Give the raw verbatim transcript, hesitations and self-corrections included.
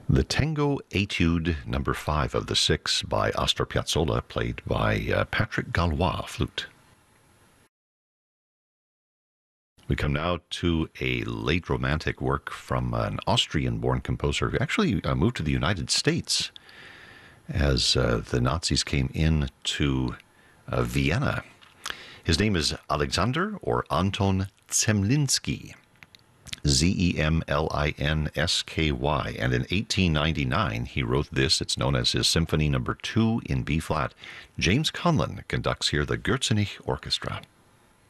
The Tango Etude number five of the six by Astor Piazzolla, played by uh, Patrick Gallois, flute. We come now to a late romantic work from an Austrian-born composer who actually uh, moved to the United States as uh, the Nazis came in to uh, Vienna. His name is Alexander or Anton Zemlinsky. Z E M L I N S K Y, and in eighteen ninety-nine he wrote this. It's known as his Symphony Number Two in B flat. James Conlon conducts here the Gürzenich Orchestra.